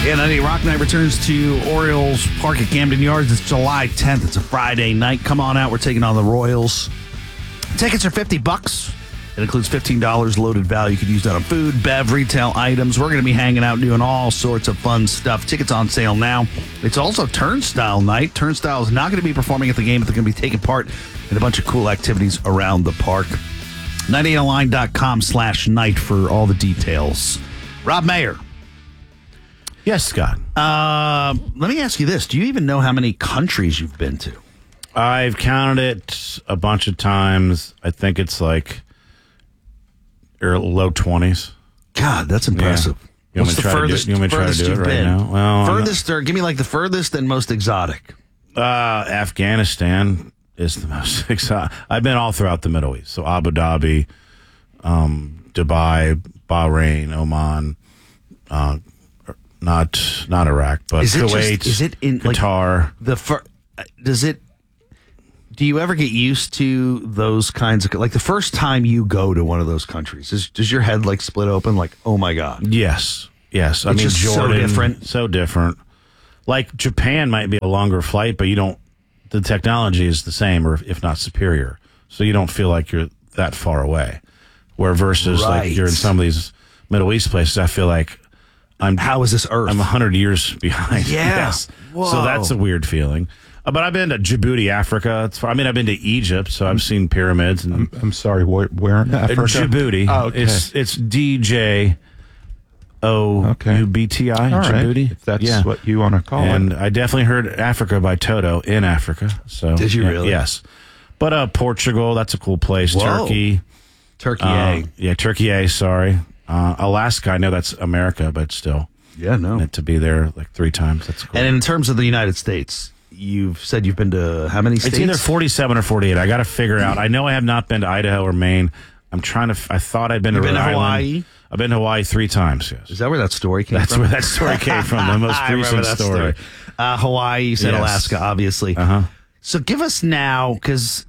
Yeah, 98 Rock Night returns to Orioles Park at Camden Yards. It's July 10th. It's a Friday night. Come on out. We're taking on the Royals. Tickets are $50. It includes $15 loaded value. You could use that on food, bev, retail items. We're going to be hanging out doing all sorts of fun stuff. Tickets on sale now. It's also Turnstile night. Turnstile is not going to be performing at the game, but they're going to be taking part in a bunch of cool activities around the park. 98online.com/night for all the details. Rob Mayer. Yes, Scott. Let me ask you this. Do you even know how many countries you've been to? I've counted it a bunch of times. I think it's like low 20s. God, that's impressive. Yeah. You want me to try to do it right now? Well, furthest, or give me like the furthest and most exotic. Afghanistan is the most exotic. I've been all throughout the Middle East. So Abu Dhabi, Dubai, Bahrain, Oman, not Iraq, but Kuwait, is it in Qatar. Do you ever get used to those kinds of, like the first time you go to one of those countries, does your head like split open like, oh my God? Yes. I mean, just Jordan, so different. Like Japan might be a longer flight, but the technology is the same or if not superior. So you don't feel like you're that far away. Where versus like you're in some of these Middle East places, I feel like how is this Earth? I'm 100 years behind. Yeah. Yes. So that's a weird feeling. But I've been to Djibouti, Africa. I've been to Egypt, so I've seen pyramids. And I'm sorry, where in Africa? Djibouti. Oh, okay. It's DJOUBTI, Djibouti. If that's what you want to call it. And I definitely heard Africa by Toto in Africa. So did you really? Yes. But Portugal, that's a cool place. Whoa. Turkey. Turkey, sorry. Alaska, I know that's America, but still. Yeah, no. To be there like 3 times, that's cool. And in terms of the United States, you've said you've been to how many states? It's either 47 or 48. I got to figure out. I know I have not been to Idaho or Maine. I'm trying to. I thought I'd been to Rhode Island. Hawaii? I've been to Hawaii 3 times. Yes. Is that where that story came from? That's where that story came from. The most recent story. Hawaii. You said Alaska, obviously. So give us now, because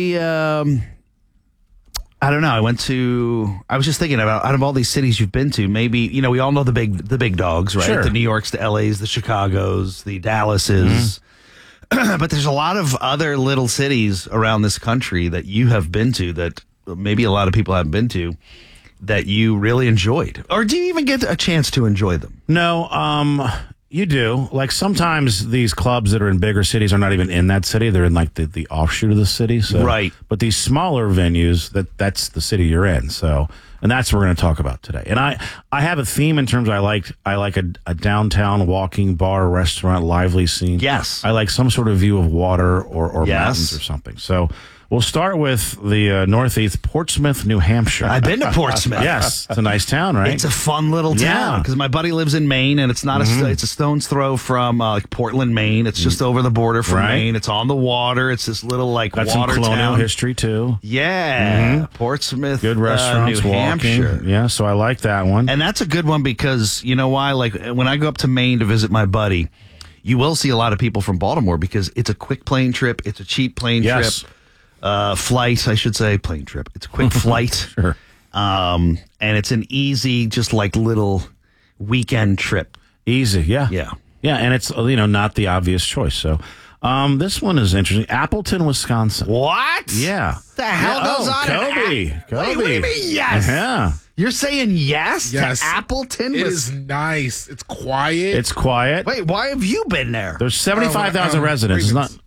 I don't know. I was just thinking about, out of all these cities you've been to, maybe, we all know the big dogs, right? Sure. The New Yorks, the LAs, the Chicagos, the Dallases. But there's a lot of other little cities around this country that you have been to that maybe a lot of people haven't been to that you really enjoyed. Or do you even get a chance to enjoy them? No, you do. Like sometimes these clubs that are in bigger cities are not even in that city. They're in like the offshoot of the city. So, right. But these smaller venues, that's the city you're in. So, and that's what we're going to talk about today. And I have a theme in terms of I like a downtown walking bar, restaurant, lively scene. Yes. I like some sort of view of water or yes. mountains or something. So we'll start with the Northeast, Portsmouth, New Hampshire. I've been to Portsmouth. Yes, it's a nice town, right? It's a fun little town because my buddy lives in Maine, and it's not it's a stone's throw from like Portland, Maine. It's just over the border from Maine. It's on the water. It's this little got water some colonial town. history too. Yeah, Portsmouth, good restaurants, New walking. Hampshire. Yeah, so I like that one. And that's a good one because you know why? Like when I go up to Maine to visit my buddy, you will see a lot of people from Baltimore because it's a quick plane trip. It's a cheap plane trip. Flight, I should say, plane trip. It's a quick flight. Sure. And it's an easy, just like little weekend trip. Easy, yeah. Yeah. Yeah, and it's, not the obvious choice. So this one is interesting. Appleton, Wisconsin. What? Yeah. The hell goes on? Kobe. Wait, what do you mean, yes? Yeah. You're saying yes, Yes. to Appleton? It is nice. It's quiet. It's quiet. Wait, why have you been there? There's 75,000 residents. It's not.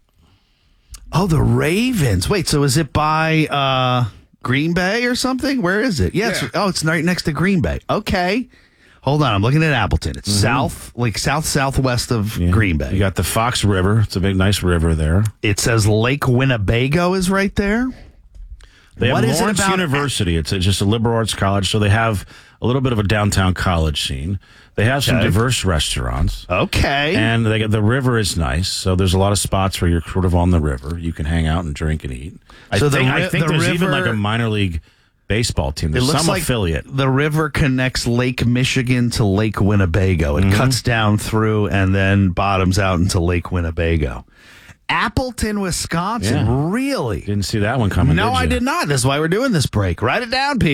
Oh, the Ravens. Wait, so is it by Green Bay or something? Where is it? Yeah. It's right next to Green Bay. Okay. Hold on. I'm looking at Appleton. It's southwest of Green Bay. You got the Fox River. It's a big, nice river there. It says Lake Winnebago is right there. They have What is it Lawrence about University. It's just a liberal arts college, so they have a little bit of a downtown college scene. They have some diverse restaurants. Okay. And the river is nice, so there's a lot of spots where you're sort of on the river. You can hang out and drink and eat. I think there's even like a minor league baseball team. There's some affiliate. The river connects Lake Michigan to Lake Winnebago. It cuts down through and then bottoms out into Lake Winnebago. Appleton, Wisconsin. Yeah. Really? Didn't see that one coming, No, did you? I did not. That's why we're doing this break. Write it down, people.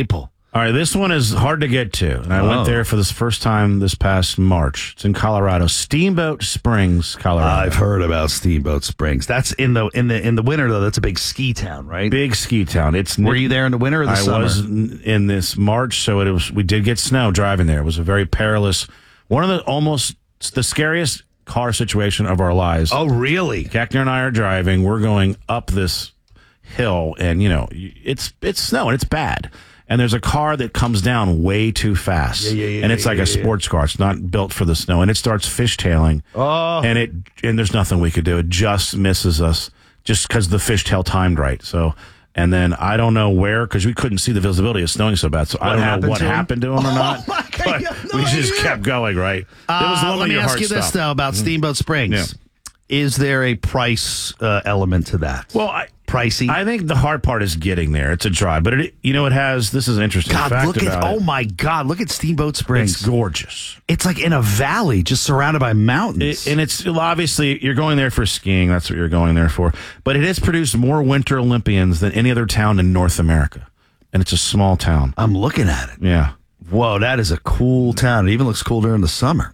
All right, this one is hard to get to, and I went there for this first time this past March. It's in Colorado, Steamboat Springs, Colorado. I've heard about Steamboat Springs. That's in the winter though. That's a big ski town, right? Big ski town. Were you there in the winter or the summer? I was in this March, so we did get snow driving there. It was a very perilous, one of the scariest car situation of our lives. Oh, really? Cacner and I are driving. We're going up this hill, and it's snow and it's bad. And there's a car that comes down way too fast. And it's like a sports car. It's not built for the snow. And it starts fishtailing. Oh. And there's nothing we could do. It just misses us just because the fishtail timed right. So, and then I don't know where, because we couldn't see the visibility. It's snowing so bad. So I don't know what happened to him or not. Oh, my God, but we just kept going, right? It was the one let me your ask heart you this, stopped. though, about Steamboat Springs. Yeah. Is there a price element to that? Well, pricey? I think the hard part is getting there. It's a drive, but it has. This is an interesting God, fact look at about it. oh my God, look at Steamboat Springs. It's gorgeous. It's like in a valley, just surrounded by mountains. And it's obviously you're going there for skiing. That's what you're going there for. But it has produced more Winter Olympians than any other town in North America, and it's a small town. I'm looking at it. Yeah. Whoa, that is a cool town. It even looks cool during the summer.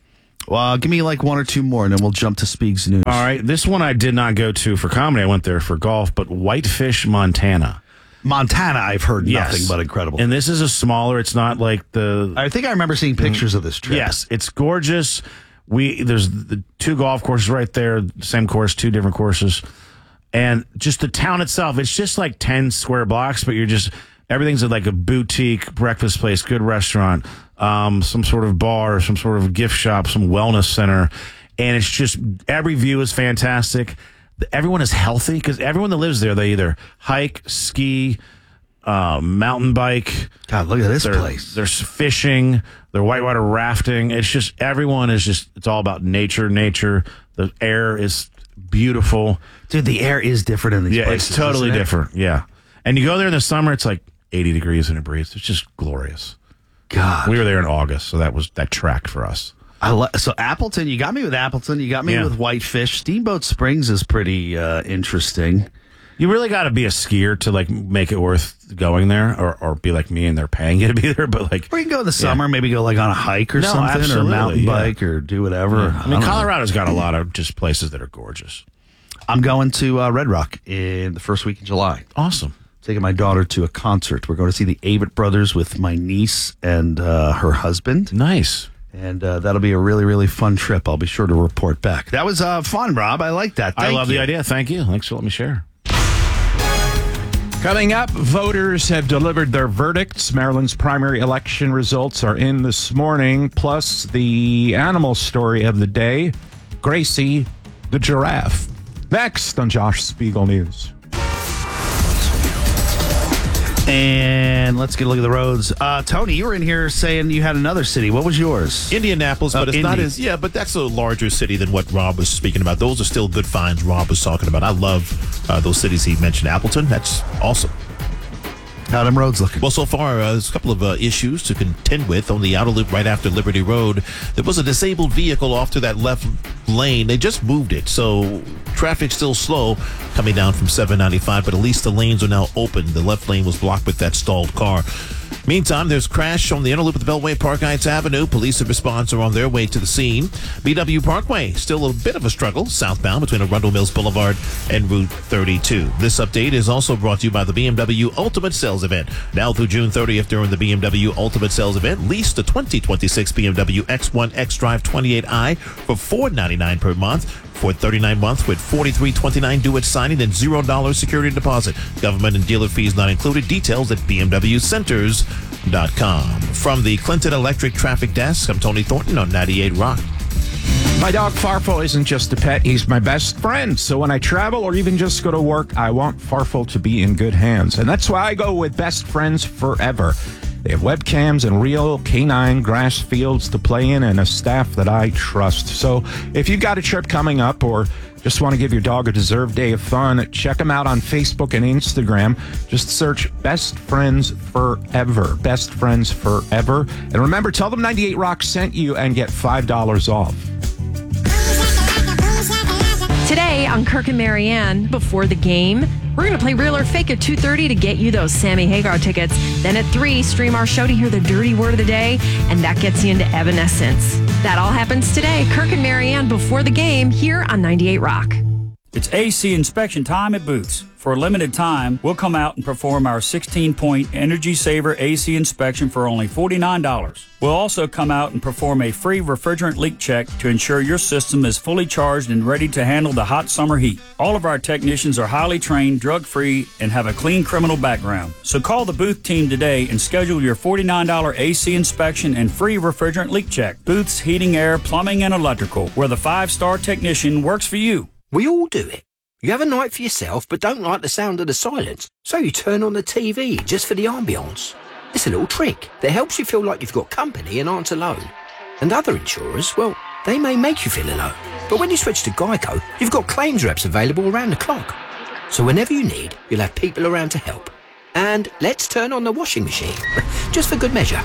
Well, give me like one or two more, and then we'll jump to Speaks News. All right. This one I did not go to for comedy. I went there for golf, but Whitefish, Montana. Montana, I've heard nothing but incredible. And this is a smaller. It's not like the. I think I remember seeing pictures of this trip. Yes, it's gorgeous. There's the two golf courses right there, same course, two different courses, and just the town itself. It's just like 10 square blocks, but everything's like a boutique breakfast place, good restaurant, some sort of bar, some sort of gift shop, some wellness center. And it's just, every view is fantastic. Everyone is healthy because everyone that lives there, they either hike, ski, mountain bike. God, look at this place. There's fishing, they're whitewater rafting. It's just, everyone is just, it's all about nature. The air is beautiful. Dude, the air is different in these places. It's totally isn't it? different. Yeah. And you go there in the summer, it's like 80 degrees and it breathes. It's just glorious. God. We were there in August, so that tracked for us. So Appleton, you got me with Appleton. You got me with Whitefish. Steamboat Springs is pretty interesting. You really got to be a skier to like make it worth going there, or be like me and they're paying you to be there. But like, or you can go in the summer, maybe go like on a hike or something, absolutely, or a mountain bike, or do whatever. Yeah. I mean, Colorado's got a lot of just places that are gorgeous. I'm going to Red Rock in the first week of July. Awesome. Taking my daughter to a concert. We're going to see the Avett Brothers with my niece and her husband. Nice. And that'll be a really, really fun trip. I'll be sure to report back. That was fun, Rob. I like that. I love the idea. Thank you. Thanks for letting me share. Coming up, voters have delivered their verdicts. Maryland's primary election results are in this morning, plus the animal story of the day, Gracie the giraffe. Next on Josh Spiegel News. And let's get a look at the roads. Tony, you were in here saying you had another city. What was yours? Indianapolis, but it's not as, but that's a larger city than what Rob was speaking about. Those are still good finds Rob was talking about. I love those cities he mentioned. Appleton, that's awesome. How them roads looking? Well, so far, there's a couple of issues to contend with. On the outer loop right after Liberty Road, there was a disabled vehicle off to that left lane. They just moved it, so traffic's still slow coming down from 795, but at least the lanes are now open. The left lane was blocked with that stalled car. Meantime, there's crash on the inner loop of the Beltway, Park Heights Avenue. Police and response are on their way to the scene. BW Parkway, still a bit of a struggle southbound between Arundel Mills Boulevard and Route 32. This update is also brought to you by the BMW Ultimate Sales Event. Now through June 30th during the BMW Ultimate Sales Event, lease the 2026 BMW X1 xDrive 28i for $499 per month. For 39 months with $43.29 due at signing and $0 security deposit. Government and dealer fees not included. Details at bmwcenters.com. From the Clinton Electric Traffic Desk, I'm Tony Thornton on 98 Rock. My dog Farfel isn't just a pet, he's my best friend. So when I travel or even just go to work, I want Farfel to be in good hands. And that's why I go with Best Friends Forever. They have webcams and real canine grass fields to play in and a staff that I trust. So if you've got a trip coming up or just want to give your dog a deserved day of fun, check them out on Facebook and Instagram. Just search Best Friends Forever. Best Friends Forever. And remember, tell them 98 Rock sent you and get $5 off. Today on Kirk and Marianne, before the game, we're going to play Real or Fake at 2:30 to get you those Sammy Hagar tickets. Then at 3, stream our show to hear the dirty word of the day, and that gets you into Evanescence. That all happens today. Kirk and Marianne before the game here on 98 Rock. It's AC inspection time at Boots. For a limited time, we'll come out and perform our 16-point Energy Saver AC inspection for only $49. We'll also come out and perform a free refrigerant leak check to ensure your system is fully charged and ready to handle the hot summer heat. All of our technicians are highly trained, drug-free, and have a clean criminal background. So call the Booth team today and schedule your $49 AC inspection and free refrigerant leak check. Booth's Heating, Air, Plumbing, and Electrical, where the 5-star technician works for you. We all do it. You have a night for yourself but don't like the sound of the silence, so you turn on the TV just for the ambience. It's a little trick that helps you feel like you've got company and aren't alone. And other insurers, well, they may make you feel alone. But when you switch to Geico, you've got claims reps available around the clock. So whenever you need, you'll have people around to help. And let's turn on the washing machine, just for good measure.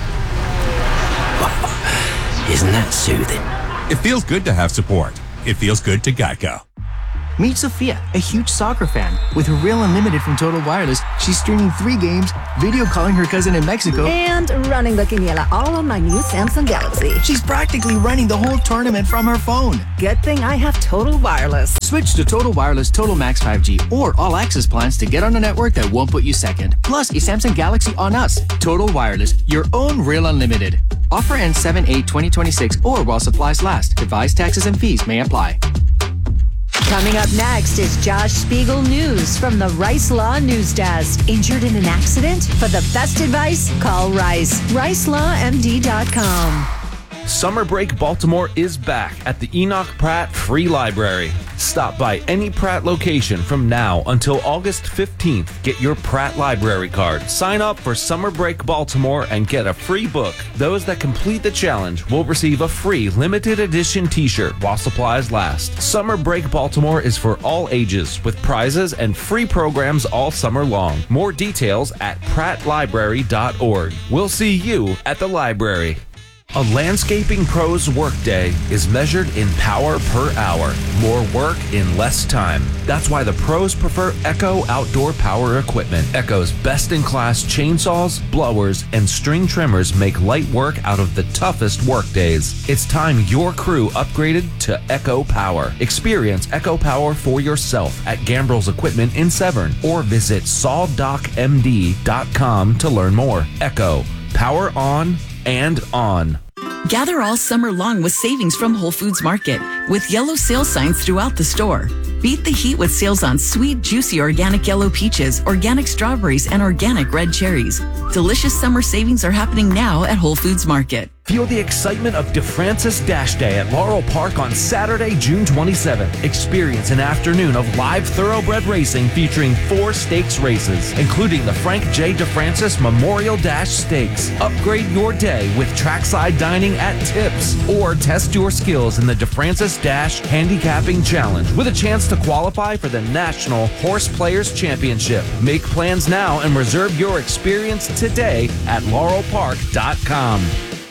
Isn't that soothing? It feels good to have support. It feels good to Geico. Meet Sophia, a huge soccer fan. With her Real Unlimited from Total Wireless, she's streaming 3 games, video calling her cousin in Mexico, and running the quiniela all on my new Samsung Galaxy. She's practically running the whole tournament from her phone. Good thing I have Total Wireless. Switch to Total Wireless Total Max 5G or All Access plans to get on a network that won't put you second. Plus a Samsung Galaxy on us. Total Wireless, your own Real Unlimited. Offer ends 7/8/2026 or while supplies last. Device taxes and fees may apply. Coming up next is Josh Spiegel News from the Rice Law News Desk. Injured in an accident? For the best advice, call Rice. RiceLawMD.com. Summer Break Baltimore is back at the Enoch Pratt Free Library. Stop by any Pratt location from now until August 15th. Get your Pratt Library card. Sign up for Summer Break Baltimore and get a free book. Those that complete the challenge will receive a free limited edition t-shirt while supplies last. Summer Break Baltimore is for all ages with prizes and free programs all summer long. More details at prattlibrary.org. We'll see you at the library. A landscaping pro's workday is measured in power per hour. More work in less time. That's why the pros prefer Echo Outdoor Power Equipment. Echo's best-in-class chainsaws, blowers, and string trimmers make light work out of the toughest workdays. It's time your crew upgraded to Echo Power. Experience Echo Power for yourself at Gambrel's Equipment in Severn or visit sawdocmd.com to learn more. Echo. Power on and on. Gather all summer long with savings from Whole Foods Market with yellow sale signs throughout the store. Beat the heat with sales on sweet, juicy organic yellow peaches, organic strawberries, and organic red cherries. Delicious summer savings are happening now at Whole Foods Market. Feel the excitement of DeFrancis Dash Day at Laurel Park on Saturday, June 27th. Experience an afternoon of live thoroughbred racing featuring 4 stakes races, including the Frank J. DeFrancis Memorial Dash Stakes. Upgrade your day with trackside dining at Tips, or test your skills in the DeFrancis Dash Handicapping Challenge with a chance to qualify for the National Horse Players Championship. Make plans now and reserve your experience today at laurelpark.com.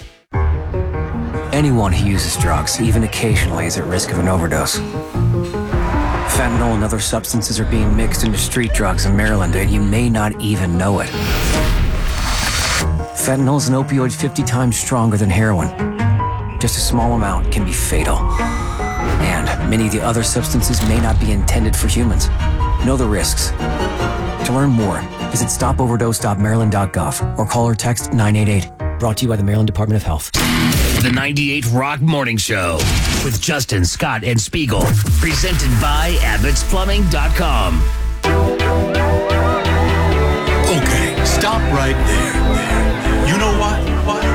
Anyone who uses drugs, even occasionally, is at risk of an overdose. Fentanyl and other substances are being mixed into street drugs in Maryland, and you may not even know it. Fentanyl is an opioid 50 times stronger than heroin. Just a small amount can be fatal. And many of the other substances may not be intended for humans. Know the risks. To learn more, visit stopoverdose.maryland.gov or call or text 988. Brought to you by the Maryland Department of Health. The 98 Rock Morning Show with Justin, Scott, and Spiegel. Presented by Abbott'sPlumbing.com. Okay, stop right there.